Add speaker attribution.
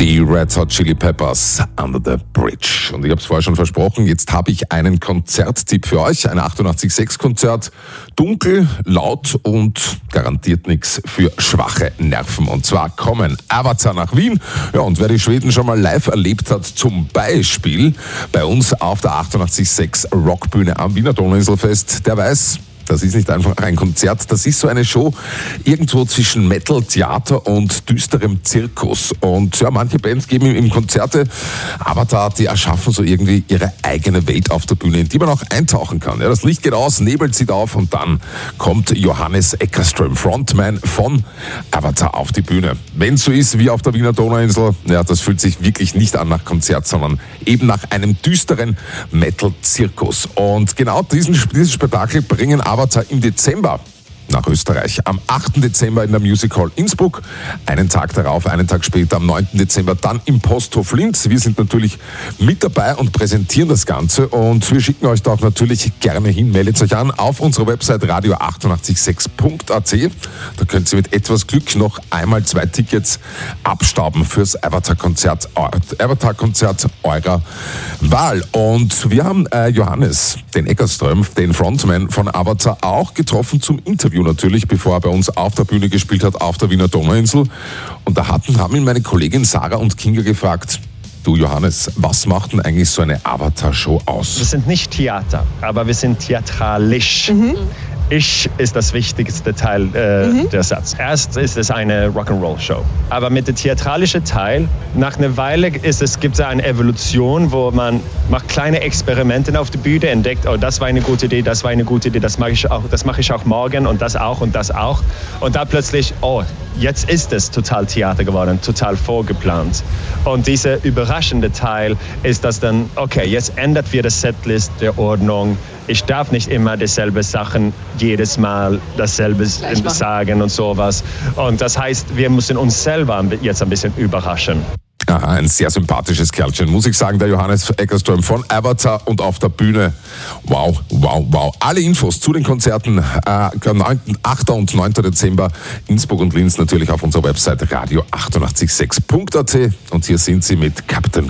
Speaker 1: Die Red Hot Chili Peppers, Under the Bridge. Und ich habe es vorher schon versprochen, jetzt habe ich einen Konzerttipp für euch. Ein 88.6-Konzert. Dunkel, laut und garantiert nichts für schwache Nerven. Und zwar kommen Avatar nach Wien. Ja, und wer die Schweden schon mal live erlebt hat, zum Beispiel bei uns auf der 88.6 Rockbühne am Wiener Donauinselfest, der weiß, das ist nicht einfach ein Konzert, das ist so eine Show irgendwo zwischen Metal, Theater und düsterem Zirkus. Und ja, manche Bands geben ihm Konzerte, aber die erschaffen so irgendwie ihre eigene Welt auf der Bühne, in die man auch eintauchen kann. Ja, das Licht geht aus, Nebel zieht auf und dann kommt Johannes Eckerström, Frontman von Avatar, auf die Bühne. Wenn es so ist wie auf der Wiener Donauinsel, ja, das fühlt sich wirklich nicht an nach Konzert, sondern eben nach einem düsteren Metal-Zirkus. Und genau dieses Spektakel bringen Avatar im Dezember nach Österreich. Am 8. Dezember in der Music Hall Innsbruck. Einen Tag darauf, einen Tag später, am 9. Dezember, dann im Posthof Linz. Wir sind natürlich mit dabei und präsentieren das Ganze. Und wir schicken euch da auch natürlich gerne hin. Meldet euch an auf unserer Website radio886.at. Da könnt ihr mit etwas Glück noch einmal 2 Tickets abstauben fürs Avatar-Konzert eurer Wahl. Und wir haben Johannes, den Eckerström, den Frontman von Avatar, auch getroffen zum Interview natürlich, bevor er bei uns auf der Bühne gespielt hat, auf der Wiener Donauinsel. Und da haben ihn meine Kollegin Sarah und Kinga gefragt: Du Johannes, was macht denn eigentlich so eine Avatar-Show aus?
Speaker 2: Wir sind nicht Theater, aber wir sind theatralisch. Ich ist das wichtigste Teil der Satz. Erst ist es eine Rock'n'Roll-Show. Aber mit dem theatralischen Teil, nach einer Weile gibt es eine Evolution, wo man macht kleine Experimente auf der Bühne, entdeckt, oh, das war eine gute Idee, das war eine gute Idee, das mache ich auch morgen und das auch und das auch. Und da plötzlich, oh, jetzt ist es total Theater geworden, total vorgeplant. Und dieser überraschende Teil ist das dann, okay, jetzt ändert wir das Setlist der Ordnung. Ich darf nicht immer dieselbe Sachen jedes Mal dasselbe sagen und sowas. Und das heißt, wir müssen uns selber jetzt ein bisschen überraschen.
Speaker 1: Aha, ein sehr sympathisches Kerlchen, muss ich sagen, der Johannes Eckerström von Avatar, und auf der Bühne. Wow, wow, wow. Alle Infos zu den Konzerten 8. und 9. Dezember Innsbruck und Linz natürlich auf unserer Website radio886.at. Und hier sind sie mit Captain